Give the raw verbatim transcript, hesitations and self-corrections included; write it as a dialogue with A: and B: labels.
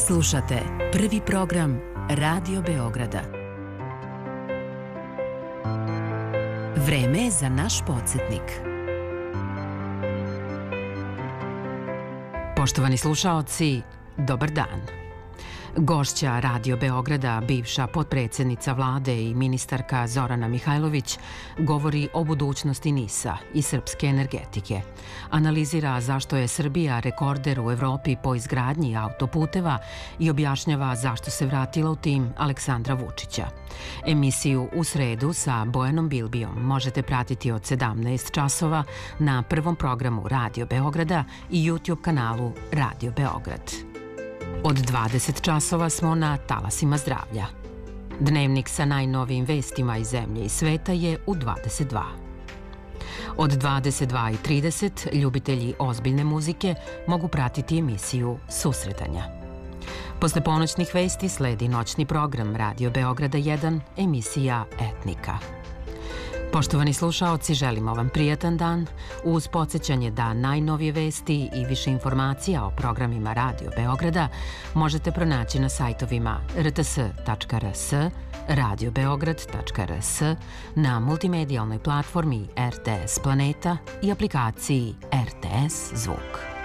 A: Slušate prvi program Radio Beograda. Vreme je za naš podsjetnik. Poštovani slušaoci, dobar dan. Gošća Radio Beograda, bivša potpredsjednica vlade i ministarka Zorana Mihajlović, govori o budućnosti NIS-a i srpske energetike. Analizira zašto je Srbija rekorder u Evropi po izgradnji autoputeva i objašnjava zašto se vratila u tim Aleksandra Vučića. Emisiju U sredu sa Bojanom Bilbijom možete pratiti od sedamnaest časova na prvom programu Radio Beograda i YouTube kanalu Radio Beograd. Od dvadeset časova smo na talasima zdravlja. Dnevnik sa najnovijim vestima iz zemlje i sveta je u dvadeset dva. Od dvadeset dva i trideset ljubitelji ozbiljne muzike mogu pratiti emisiju Susretanja. Posle ponoćnih vesti sledi noćni program Radio Beograda jedan, emisija Etnika. Poštovani slušaoci, želimo vam prijatan dan uz podsjećanje da najnovije vesti i više informacija o programima Radio Beograda možete pronaći na sajtovima r t s tačka r s, radio beograd tačka r s, na multimedijalnoj platformi R T S Planeta i aplikaciji R T S Zvuk.